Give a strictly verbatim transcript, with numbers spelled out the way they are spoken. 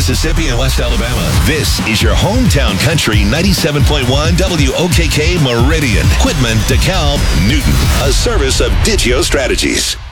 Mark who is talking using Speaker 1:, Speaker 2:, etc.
Speaker 1: Mississippi and West Alabama. This is your hometown country ninety-seven point one W O K K Meridian. Quitman, DeKalb, Newton. A service of Digio Strategies.